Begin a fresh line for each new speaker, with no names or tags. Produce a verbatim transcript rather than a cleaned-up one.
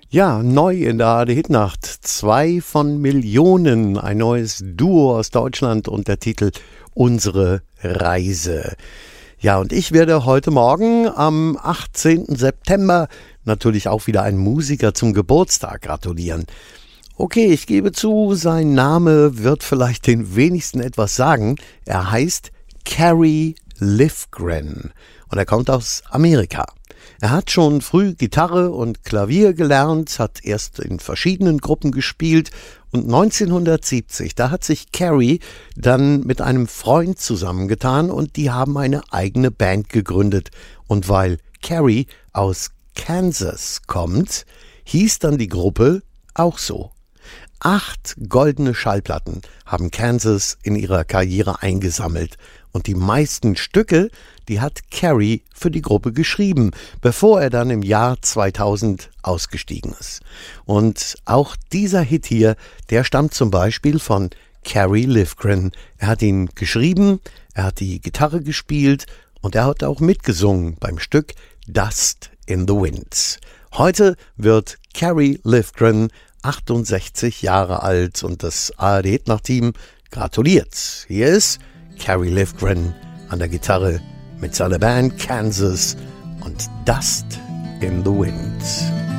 Ja, neu in der A R D-Hitnacht. Zwei von Millionen. Ein neues Duo aus Deutschland und der Titel Unsere Reise. Ja, und ich werde heute Morgen am achtzehnten September natürlich auch wieder einen Musiker zum Geburtstag gratulieren. Okay, ich gebe zu, sein Name wird vielleicht den wenigsten etwas sagen. Er heißt Kerry Livgren und er kommt aus Amerika. Er hat schon früh Gitarre und Klavier gelernt, hat erst in verschiedenen Gruppen gespielt und neunzehnhundertsiebzig, da hat sich Kerry dann mit einem Freund zusammengetan und die haben eine eigene Band gegründet. Und weil Kerry aus Kansas kommt, hieß dann die Gruppe auch so. Acht goldene Schallplatten haben Kansas in ihrer Karriere eingesammelt und die meisten Stücke, die hat Kerry für die Gruppe geschrieben, bevor er dann im Jahr zweitausend ausgestiegen ist. Und auch dieser Hit hier, der stammt zum Beispiel von Kerry Livgren. Er hat ihn geschrieben, er hat die Gitarre gespielt und er hat auch mitgesungen beim Stück Dust in the Wind. Heute wird Kerry Livgren achtundsechzig Jahre alt und das A R D-Hitnacht-Team gratuliert. Hier ist Kerry Livgren an der Gitarre mit seiner Band Kansas und Dust in the Wind.